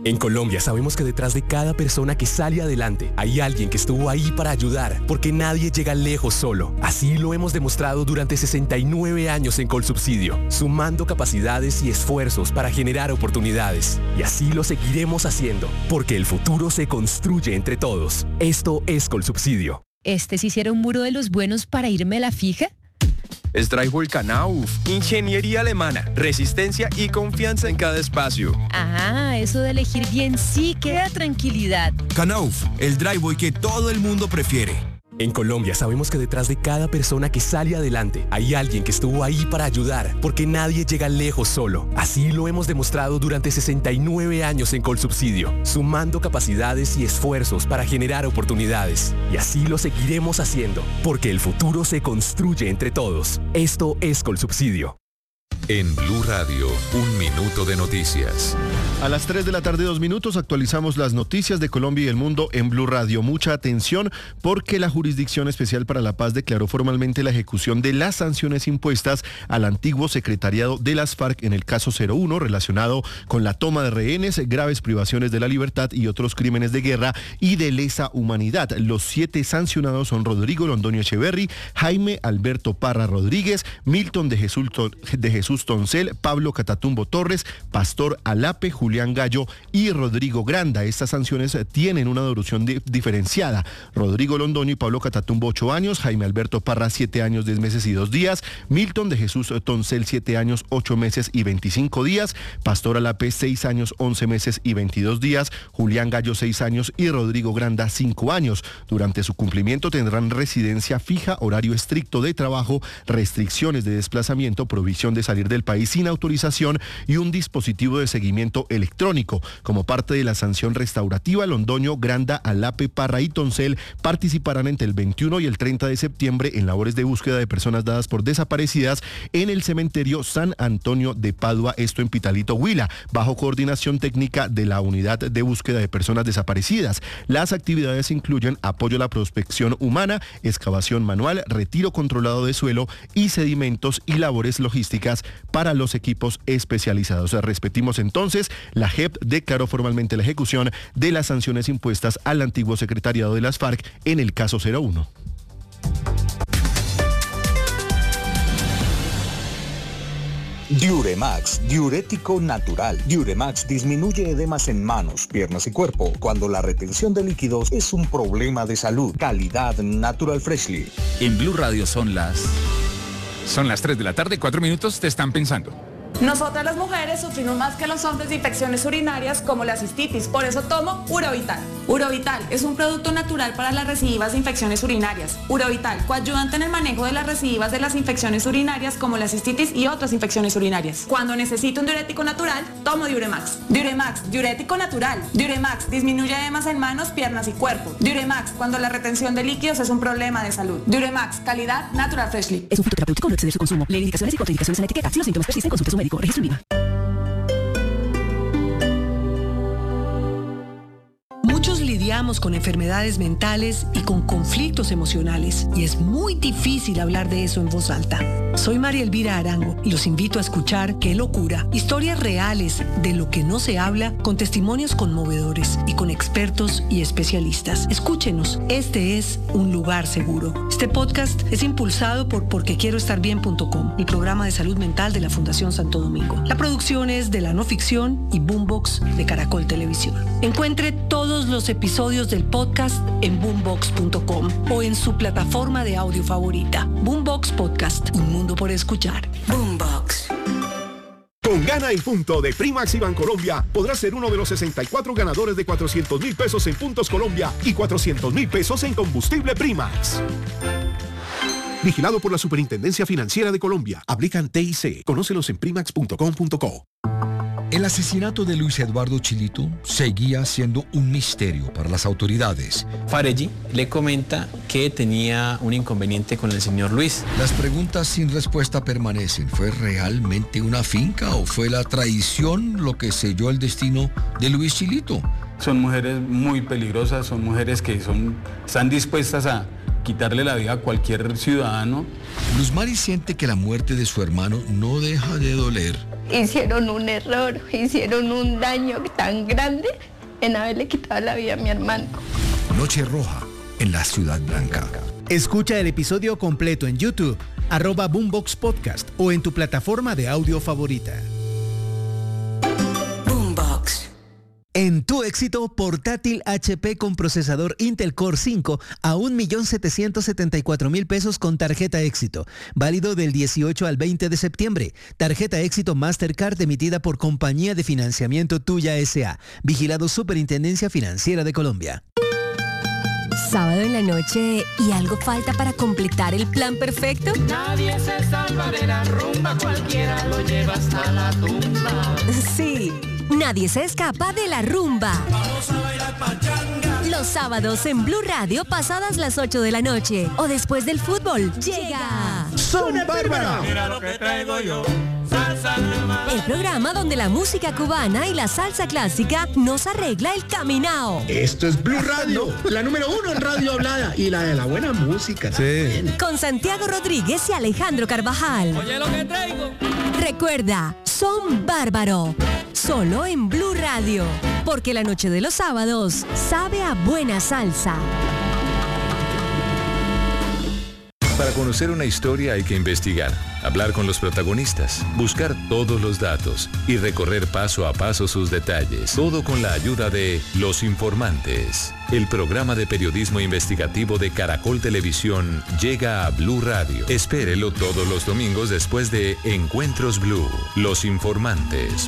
En Colombia sabemos que detrás de cada persona que sale adelante hay alguien que estuvo ahí para ayudar, porque nadie llega lejos solo. Así lo hemos demostrado durante 69 años en Colsubsidio, sumando capacidades y esfuerzos para generar oportunidades. Y así lo seguiremos haciendo, porque el futuro se construye entre todos. Esto es Colsubsidio. ¿Sí hiciera un muro de los buenos para irme a la fija? Stryhol Knauf, ingeniería alemana, resistencia y confianza en cada espacio. Ah, eso de elegir bien sí que da tranquilidad. Knauf, el driveway que todo el mundo prefiere. En Colombia sabemos que detrás de cada persona que sale adelante hay alguien que estuvo ahí para ayudar, porque nadie llega lejos solo. Así lo hemos demostrado durante 69 años en Colsubsidio, sumando capacidades y esfuerzos para generar oportunidades. Y así lo seguiremos haciendo, porque el futuro se construye entre todos. Esto es Colsubsidio. En Blue Radio, 1 minuto de noticias. A las 3 de la tarde, 2 minutos, actualizamos las noticias de Colombia y el mundo en Blue Radio. Mucha atención, porque la Jurisdicción Especial para la Paz declaró formalmente la ejecución de las sanciones impuestas al antiguo secretariado de las FARC en el caso 01, relacionado con la toma de rehenes, graves privaciones de la libertad y otros crímenes de guerra y de lesa humanidad. Los 7 sancionados son Rodrigo Londoño Echeverry, Jaime Alberto Parra Rodríguez, Milton de Jesús Toncel, Pablo Catatumbo Torres, Pastor Alape, Julián Gallo y Rodrigo Granda. Estas sanciones tienen una duración diferenciada. Rodrigo Londoño y Pablo Catatumbo 8 años, Jaime Alberto Parra 7 años 10 meses y 2 días, Milton de Jesús Toncel 7 años 8 meses y 25 días, Pastor Alape 6 años 11 meses y 22 días, Julián Gallo 6 años y Rodrigo Granda 5 años. Durante su cumplimiento tendrán residencia fija, horario estricto de trabajo, restricciones de desplazamiento, provisión de salir del país sin autorización y un dispositivo de seguimiento electrónico. Como parte de la sanción restaurativa, Londoño, Granda, Alape, Parra y Toncel participarán entre el 21 y el 30 de septiembre en labores de búsqueda de personas dadas por desaparecidas en el cementerio San Antonio de Padua, esto en Pitalito, Huila, bajo coordinación técnica de la Unidad de Búsqueda de Personas Desaparecidas. Las actividades incluyen apoyo a la prospección humana, excavación manual, retiro controlado de suelo y sedimentos y labores logísticas para los equipos especializados. Repetimos entonces, la JEP declaró formalmente la ejecución de las sanciones impuestas al antiguo secretariado de las FARC en el caso 01. Diuremax, diurético natural. Diuremax disminuye edemas en manos, piernas y cuerpo cuando la retención de líquidos es un problema de salud. Calidad Natural Freshly. En Blue Radio son las 3 de la tarde, 4 minutos, te están pensando. Nosotras las mujeres sufrimos más que los hombres de infecciones urinarias como la cistitis, por eso tomo Urovital. Urovital es un producto natural para las recidivas de infecciones urinarias. Urovital, coadyuvante en el manejo de las recidivas de las infecciones urinarias como la cistitis y otras infecciones urinarias. Cuando necesito un diurético natural, tomo Diuremax. Diuremax, diurético natural. Diuremax disminuye edemas en manos, piernas y cuerpo. Diuremax, cuando la retención de líquidos es un problema de salud. Diuremax, calidad Natural Freshly. Es un fitoterapéutico, no exceder su consumo. Lee indicaciones y contraindicaciones en la etiqueta. Si los síntomas persisten, consulte a su médico. Registro INVIMA. Muchos lidiamos con enfermedades mentales y con conflictos emocionales, y es muy difícil hablar de eso en voz alta. Soy María Elvira Arango y los invito a escuchar Qué Locura, historias reales de lo que no se habla, con testimonios conmovedores y con expertos y especialistas. Escúchenos, este es un lugar seguro. Este podcast es impulsado por porquequieroestarbien.com, el programa de salud mental de la Fundación Santo Domingo. La producción es de La No Ficción y Boombox de Caracol Televisión. Encuentre todos los episodios del podcast en boombox.com o en su plataforma de audio favorita. Boombox Podcast, un mundo por escuchar. Boombox. Con Gana y Punto de Primax y Bancolombia podrás ser uno de los 64 ganadores de 400.000 pesos en Puntos Colombia y 400.000 pesos en combustible Primax. Vigilado por la Superintendencia Financiera de Colombia. Aplican TIC. Conócelos en primax.com.co. El asesinato de Luis Eduardo Chilito seguía siendo un misterio para las autoridades. Farelli le comenta que tenía un inconveniente con el señor Luis. Las preguntas sin respuesta permanecen. ¿Fue realmente una finca o fue la traición lo que selló el destino de Luis Chilito? Son mujeres muy peligrosas, son mujeres que están dispuestas a quitarle la vida a cualquier ciudadano. Luz Mari siente que la muerte de su hermano no deja de doler. Hicieron un error, hicieron un daño tan grande en haberle quitado la vida a mi hermano. Noche Roja en la Ciudad Blanca. Escucha el episodio completo en YouTube, @Boombox Podcast o en tu plataforma de audio favorita. Boombox. En tu éxito, portátil HP con procesador Intel Core 5 a 1.774.000 pesos con tarjeta éxito. Válido del 18 al 20 de septiembre. Tarjeta éxito Mastercard emitida por Compañía de Financiamiento Tuya S.A. Vigilado Superintendencia Financiera de Colombia. Sábado en la noche y algo falta para completar el plan perfecto. Nadie se salva de la rumba, cualquiera lo lleva hasta la tumba. Sí, nadie se escapa de la rumba. Vamos a bailar pachanga. Los sábados en Blue Radio pasadas las 8 de la noche o después del fútbol llega Son Bárbara. Mira lo que traigo yo. El programa donde la música cubana y la salsa clásica nos arregla el caminao. Esto es Blue Radio, la número 1 en radio hablada y la de la buena música. Sí. Con Santiago Rodríguez y Alejandro Carvajal. Oye lo que traigo. Recuerda, Son Bárbaro. Solo en Blue Radio. Porque la noche de los sábados sabe a buena salsa. Para conocer una historia hay que investigar, hablar con los protagonistas, buscar todos los datos y recorrer paso a paso sus detalles. Todo con la ayuda de Los Informantes. El programa de periodismo investigativo de Caracol Televisión llega a Blue Radio. Espérelo todos los domingos después de Encuentros Blue. Los Informantes.